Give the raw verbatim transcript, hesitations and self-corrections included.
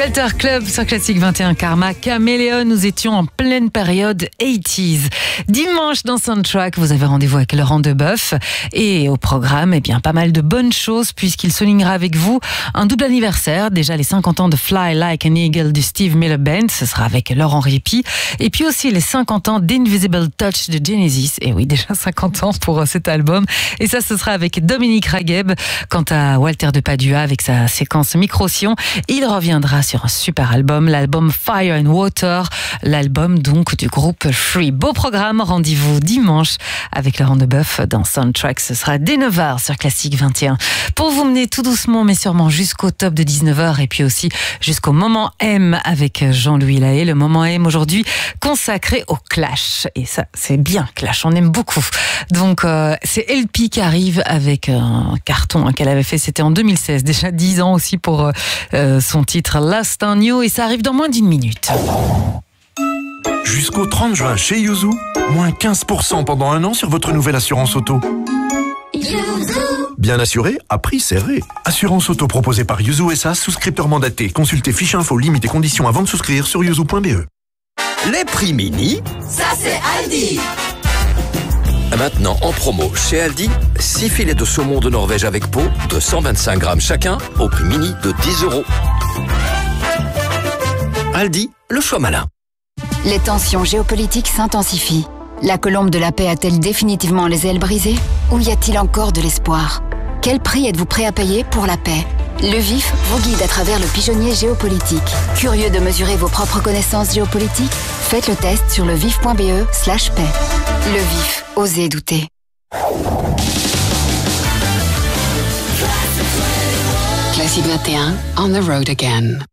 Culture Club sur Classique vingt et un, Karma, Caméléon. Nous étions en pleine période quatre-vingt-dix. Dimanche dans Soundtrack, vous avez rendez-vous avec Laurent Deboeuf. Et au programme, eh bien, pas mal de bonnes choses puisqu'il soulignera avec vous un double anniversaire. Déjà les cinquante ans de Fly Like an Eagle du Steve Miller Band. Ce sera avec Laurent Ripi. Et puis aussi les cinquante ans d'Invisible Touch de Genesis. Et oui, déjà cinquante ans pour cet album. Et ça, ce sera avec Dominique Ragheb. Quant à Walter de Padua, avec sa séquence Micro-Sion, il reviendra sur un super album, l'album Fire and Water, l'album donc du groupe Free. Beau programme, rendez-vous dimanche avec Laurent Deboeuf dans Soundtrack. Ce sera dès neuf heures sur Classique vingt et un. Pour vous mener tout doucement mais sûrement jusqu'au top de dix-neuf heures et puis aussi jusqu'au moment M avec Jean-Louis Lahaye. Le moment M aujourd'hui consacré au Clash. Et ça, c'est bien Clash, on aime beaucoup. Donc euh, c'est L P qui arrive avec un carton hein, qu'elle avait fait, c'était en deux mille seize, déjà dix ans aussi pour euh, son titre Last on You, et ça arrive dans moins d'une minute. Jusqu'au trente juin chez Yuzu, moins quinze pour cent pendant un an sur votre nouvelle assurance auto. Bien assuré, à prix serré. Assurance auto proposée par Yuzu S A, souscripteur mandaté. Consultez fiche info, limites et conditions avant de souscrire sur yuzu point b e. Les prix mini, ça c'est Aldi. Maintenant en promo chez Aldi, six filets de saumon de Norvège avec peau de cent vingt-cinq grammes chacun au prix mini de dix euros. Aldi, le choix malin. Les tensions géopolitiques s'intensifient. La colombe de la paix a-t-elle définitivement les ailes brisées? Ou y a-t-il encore de l'espoir? Quel prix êtes-vous prêt à payer pour la paix? Le Vif vous guide à travers le pigeonnier géopolitique. Curieux de mesurer vos propres connaissances géopolitiques? Faites le test sur le vif point b e slash paix. Le Vif, osez douter. Classique vingt et un, on the road again.